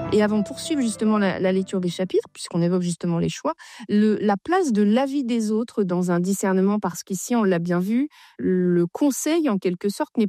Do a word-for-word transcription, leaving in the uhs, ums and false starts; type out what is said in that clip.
Et avant de poursuivre justement la, la lecture des chapitres, puisqu'on évoque justement les choix, le, la place de l'avis des autres dans un discernement, parce qu'ici, on l'a bien vu, le conseil, en quelque sorte, n'est